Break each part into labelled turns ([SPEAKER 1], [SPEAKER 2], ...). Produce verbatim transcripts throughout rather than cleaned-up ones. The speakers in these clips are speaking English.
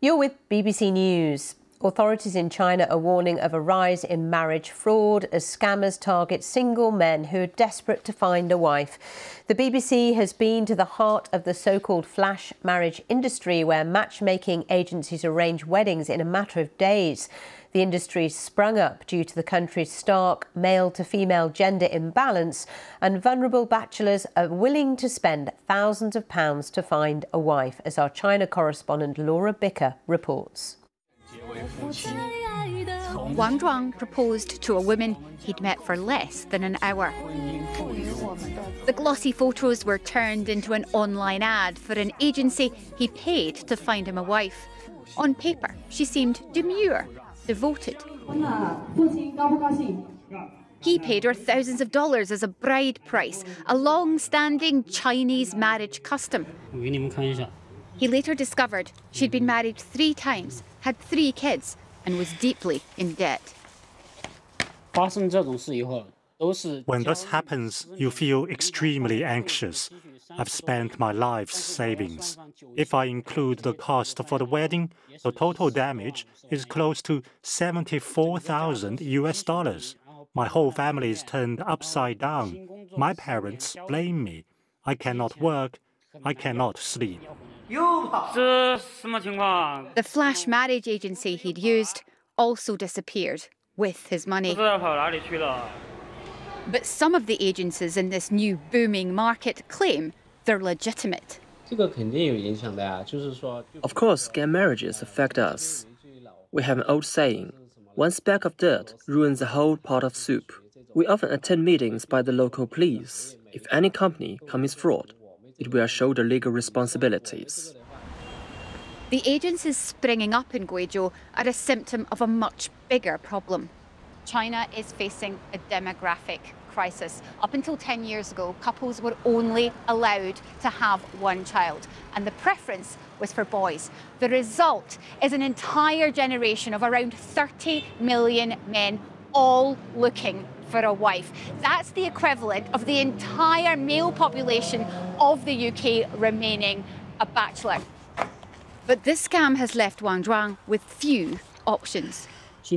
[SPEAKER 1] You're with B B C News. Authorities in China are warning of a rise in marriage fraud as scammers target single men who are desperate to find a wife. The B B C has been to the heart of the so-called flash marriage industry, where matchmaking agencies arrange weddings in a matter of days. The industry sprung up due to the country's stark male-to-female gender imbalance, and vulnerable bachelors are willing to spend thousands of pounds to find a wife, as our China correspondent Laura Bicker reports.
[SPEAKER 2] Wang Zhuang proposed to a woman he'd met for less than an hour. The glossy photos were turned into an online ad for an agency he paid to find him a wife. On paper, she seemed demure, devoted. He paid her thousands of dollars as a bride price, a long-standing Chinese marriage custom. He later discovered she'd been married three times, had three kids, and was deeply in debt.
[SPEAKER 3] When this happens, you feel extremely anxious. I've spent my life's savings. If I include the cost for the wedding, the total damage is close to seventy-four thousand U S dollars. My whole family is turned upside down. My parents blame me. I cannot work. I cannot sleep.
[SPEAKER 2] The flash marriage agency he'd used also disappeared with his money. But some of the agencies in this new booming market claim they're legitimate.
[SPEAKER 4] Of course, scam marriages affect us. We have an old saying, one speck of dirt ruins a whole pot of soup. We often attend meetings by the local police. If any company commits fraud, it will shoulder legal responsibilities.
[SPEAKER 2] The agencies springing up in Guizhou are a symptom of a much bigger problem. China is facing a demographic crisis. Up until ten years ago, couples were only allowed to have one child, and the preference was for boys. The result is an entire generation of around thirty million men, all looking for a wife. That's the equivalent of the entire male population of the U K remaining a bachelor. But this scam has left Wang Zhuang with few options.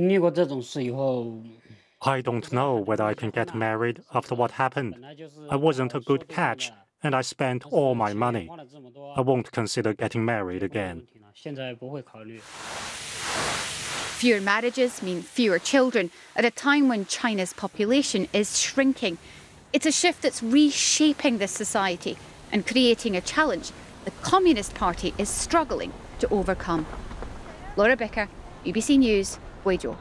[SPEAKER 3] I don't know whether I can get married after what happened. I wasn't a good catch, and I spent all my money. I won't consider getting married again.
[SPEAKER 2] Fewer marriages mean fewer children at a time when China's population is shrinking. It's a shift that's reshaping this society and creating a challenge the Communist Party is struggling to overcome. Laura Bicker, B B C News, Guizhou.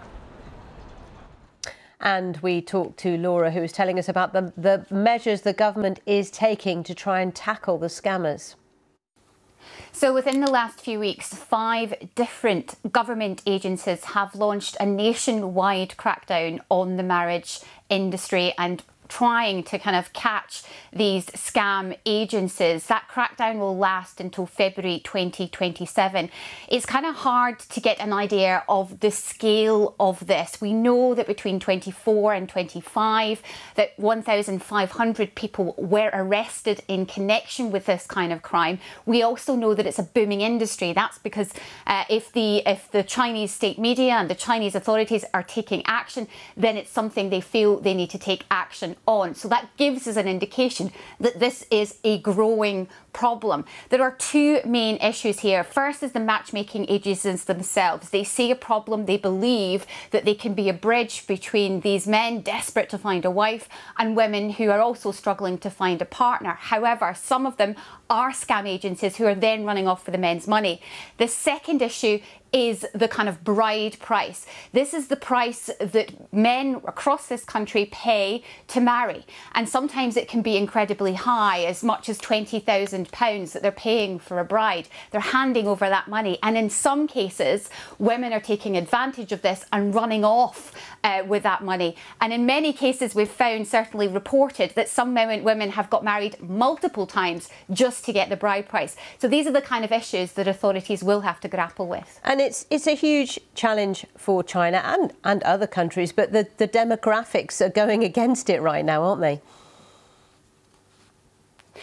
[SPEAKER 1] And we talked to Laura, who was telling us about the, the measures the government is taking to try and tackle the scammers.
[SPEAKER 2] So within the last few weeks, five different government agencies have launched a nationwide crackdown on the marriage industry and trying to kind of catch these scam agencies. That crackdown will last until February twenty twenty-seven. It's kind of hard to get an idea of the scale of this. We know that between twenty-four and twenty-five, that one thousand five hundred people were arrested in connection with this kind of crime. We also know that it's a booming industry. That's because uh, if the if the Chinese state media and the Chinese authorities are taking action, then it's something they feel they need to take action on. So that gives us an indication that this is a growing problem. There are two main issues here. First is the matchmaking agencies themselves. They see a problem. They believe that they can be a bridge between these men desperate to find a wife and women who are also struggling to find a partner. However, some of them are scam agencies who are then running off for the men's money. The second issue is the kind of bride price. This is the price that men across this country pay to marry. And sometimes it can be incredibly high, as much as twenty thousand pounds that they're paying for a bride. They're handing over that money. And in some cases, women are taking advantage of this and running off uh, with that money. And in many cases, we've found, certainly reported, that some women, women have got married multiple times just to get the bride price. So these are the kind of issues that authorities will have to grapple with.
[SPEAKER 1] And it's it's a huge challenge for China and, and other countries, but the, the demographics are going against it right now, aren't they?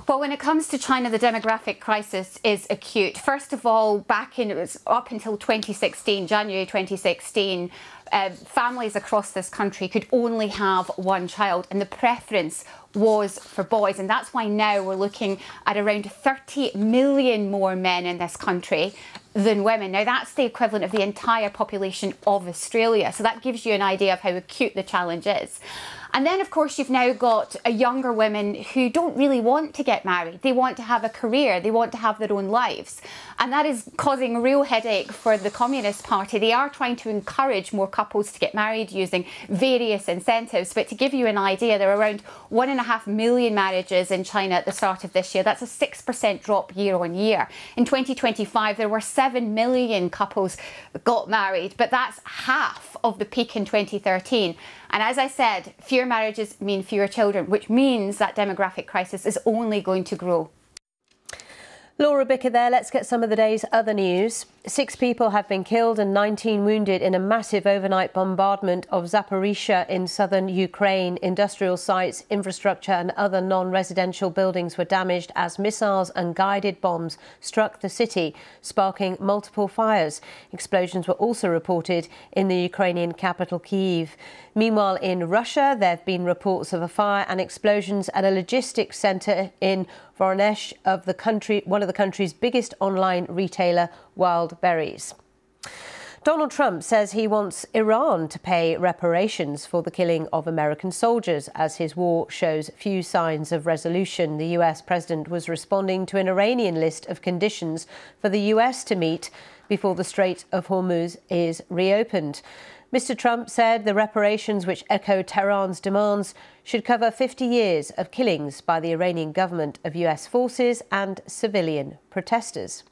[SPEAKER 2] Well, when it comes to China, the demographic crisis is acute. First of all, back in, it was up until twenty sixteen, January twenty sixteen, uh, families across this country could only have one child, and the preference was for boys. And that's why now we're looking at around thirty million more men in this country than women. Now, that's the equivalent of the entire population of Australia. So that gives you an idea of how acute the challenge is. And then, of course, you've now got a younger women who don't really want to get married. They want to have a career. They want to have their own lives. And that is causing a real headache for the Communist Party. They are trying to encourage more couples to get married using various incentives. But to give you an idea, there are around one and a half million marriages in China at the start of this year. That's a six percent drop year on year. In twenty twenty-five, there were seven million couples got married, but that's half of the peak in twenty thirteen. And as I said, fewer marriages mean fewer children, which means that demographic crisis is only going to grow.
[SPEAKER 1] Laura Bicker there. Let's get some of the day's other news. Six people have been killed and nineteen wounded in a massive overnight bombardment of Zaporizhzhia in southern Ukraine. Industrial sites, infrastructure and other non-residential buildings were damaged as missiles and guided bombs struck the city, sparking multiple fires. Explosions were also reported in the Ukrainian capital, Kyiv. Meanwhile, in Russia, there have been reports of a fire and explosions at a logistics centre in Voronezh of the country, one of the country's biggest online retailer, Wild Berries. Donald Trump says he wants Iran to pay reparations for the killing of American soldiers as his war shows few signs of resolution. The U S president was responding to an Iranian list of conditions for the U S to meet before the Strait of Hormuz is reopened. Mister Trump said the reparations, which echo Tehran's demands, should cover fifty years of killings by the Iranian government of U S forces and civilian protesters.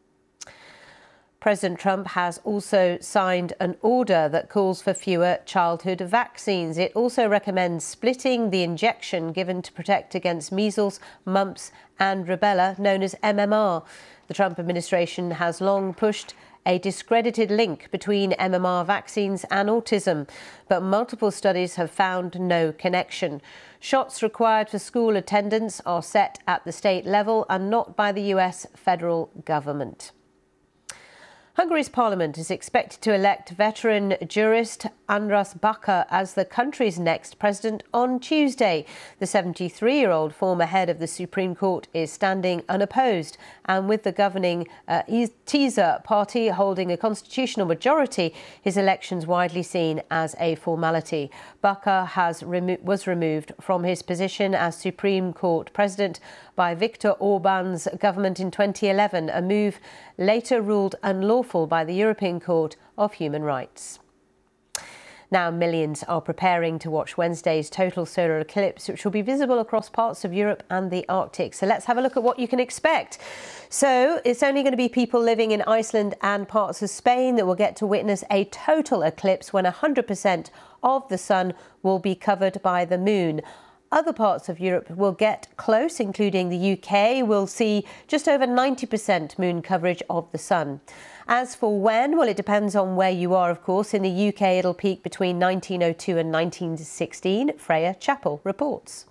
[SPEAKER 1] President Trump has also signed an order that calls for fewer childhood vaccines. It also recommends splitting the injection given to protect against measles, mumps and rubella, known as M M R. The Trump administration has long pushed a discredited link between M M R vaccines and autism, but multiple studies have found no connection. Shots required for school attendance are set at the state level and not by the U S federal government. Hungary's parliament is expected to elect veteran jurist András Baka as the country's next president on Tuesday. The seventy-three-year-old former head of the Supreme Court is standing unopposed, and with the governing uh, Tisza party holding a constitutional majority, his election's widely seen as a formality. Baka has remo- was removed from his position as Supreme Court president by Viktor Orban's government in twenty eleven, a move later ruled unlawful by the European Court of Human Rights. Now, millions are preparing to watch Wednesday's total solar eclipse, which will be visible across parts of Europe and the Arctic. So let's have a look at what you can expect. So it's only going to be people living in Iceland and parts of Spain that will get to witness a total eclipse when one hundred percent of the sun will be covered by the moon. Other parts of Europe will get close, including the U K. We'll see just over ninety percent moon coverage of the sun. As for when, well, it depends on where you are, of course. In the U K, it'll peak between nineteen oh two and nineteen sixteen. Freya Chappell reports.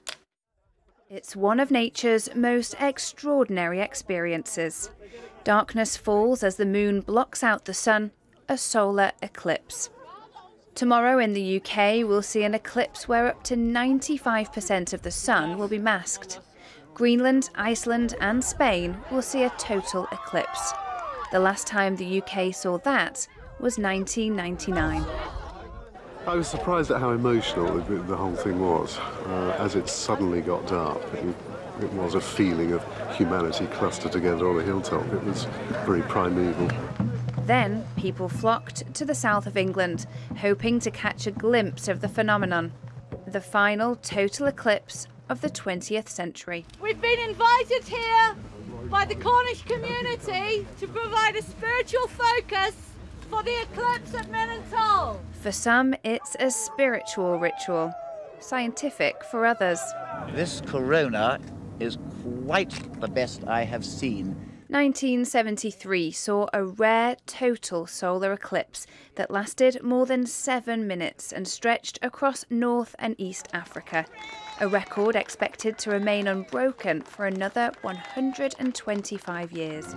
[SPEAKER 5] It's one of nature's most extraordinary experiences. Darkness falls as the moon blocks out the sun, a solar eclipse. Tomorrow in the U K, we'll see an eclipse where up to ninety-five percent of the sun will be masked. Greenland, Iceland and Spain will see a total eclipse. The last time the U K saw that was nineteen ninety-nine.
[SPEAKER 6] I was surprised at how emotional the, the whole thing was. Uh, as it suddenly got dark, it, it was a feeling of humanity clustered together on a hilltop. It was very primeval.
[SPEAKER 5] Then people flocked to the south of England, hoping to catch a glimpse of the phenomenon, the final total eclipse of the twentieth century.
[SPEAKER 7] We've been invited here by the Cornish community to provide a spiritual focus for the eclipse at Menantal.
[SPEAKER 5] For some, it's a spiritual ritual, scientific for others.
[SPEAKER 8] This corona is quite the best I have seen
[SPEAKER 5] nineteen seventy-three saw a rare total solar eclipse that lasted more than seven minutes and stretched across North and East Africa, a record expected to remain unbroken for another one hundred twenty-five years.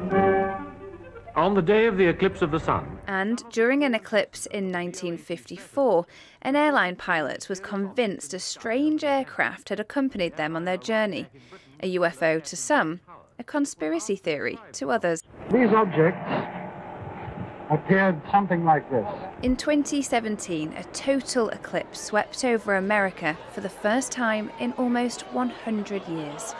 [SPEAKER 8] On the day of the eclipse of the sun.
[SPEAKER 5] And during an eclipse in nineteen fifty-four, an airline pilot was convinced a strange aircraft had accompanied them on their journey. A U F O to some, a conspiracy theory to others.
[SPEAKER 9] These objects appeared something like this.
[SPEAKER 5] In twenty seventeen, a total eclipse swept over America for the first time in almost one hundred years.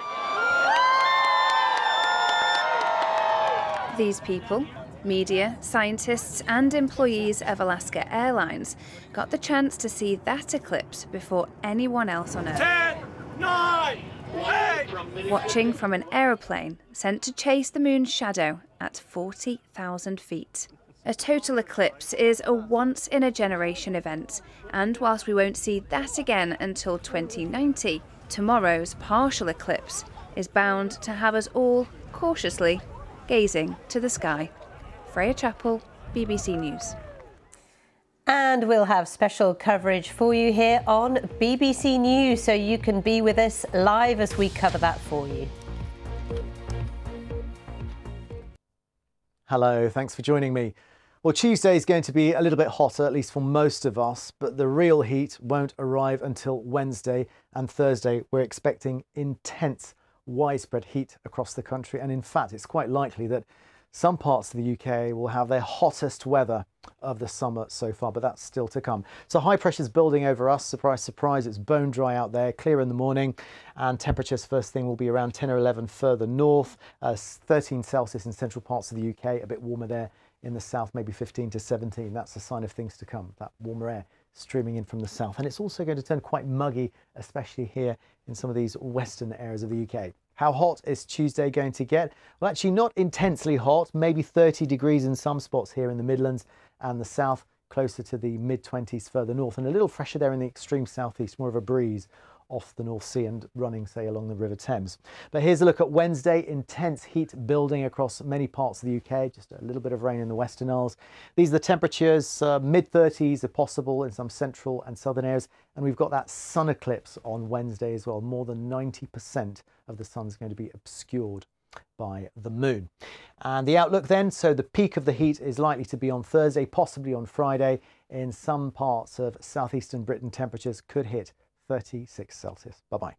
[SPEAKER 5] These people, media, scientists and employees of Alaska Airlines, got the chance to see that eclipse before anyone else on Earth.
[SPEAKER 10] Ten, nine, eight.
[SPEAKER 5] Watching from an aeroplane sent to chase the moon's shadow at forty thousand feet. A total eclipse is a once-in-a-generation event, and whilst we won't see that again until twenty ninety, tomorrow's partial eclipse is bound to have us all cautiously gazing to the sky. Freya Chappell, B B C News.
[SPEAKER 1] And we'll have special coverage for you here on B B C News, so you can be with us live as we cover that for you.
[SPEAKER 11] Hello, thanks for joining me. Well, Tuesday is going to be a little bit hotter, at least for most of us, but the real heat won't arrive until Wednesday and Thursday. We're expecting intense, widespread heat across the country, and in fact it's quite likely that some parts of the U K will have their hottest weather of the summer so far, but that's still to come. So high pressure's building over us. Surprise, surprise, it's bone dry out there, clear in the morning, and temperatures first thing will be around ten or eleven further north, uh, thirteen Celsius in central parts of the U K, a bit warmer there in the south, maybe fifteen to seventeen. That's a sign of things to come, that warmer air streaming in from the south. And it's also going to turn quite muggy, especially here in some of these western areas of the U K. How hot is Tuesday going to get? Well, actually not intensely hot, maybe thirty degrees in some spots here in the Midlands and the south, closer to the mid twenties further north, and a little fresher there in the extreme southeast, more of a breeze off the North Sea and running, say, along the River Thames. But here's a look at Wednesday. Intense heat building across many parts of the U K, just a little bit of rain in the Western Isles. These are the temperatures, uh, mid thirties if possible in some central and southern areas. And we've got that sun eclipse on Wednesday as well. More than ninety percent of the sun's going to be obscured by the moon. And the outlook then, so the peak of the heat is likely to be on Thursday, possibly on Friday. In some parts of southeastern Britain, temperatures could hit thirty-six Celsius. Bye-bye.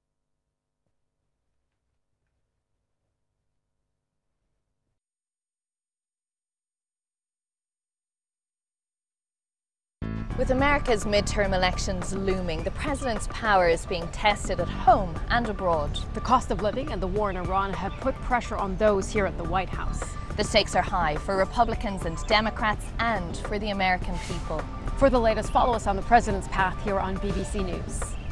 [SPEAKER 12] With America's midterm elections looming, the president's power is being tested at home and abroad.
[SPEAKER 13] The cost of living and the war in Iran have put pressure on those here at the White House.
[SPEAKER 12] The stakes are high for Republicans and Democrats and for the American people.
[SPEAKER 13] For the latest, follow us on the president's path here on B B C News.